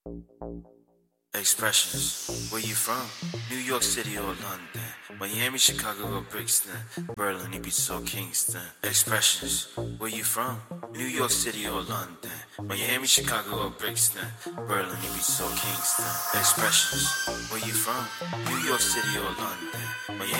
Expressions. Where you from? New York City or London? Miami, Chicago or Brixton? Berlin, Ibiza or Kingston? Expressions. Where you from? New York City or London? Miami, Chicago or Brixton? Berlin, Ibiza or Kingston? Expressions. Where you from? New York City or London? Miami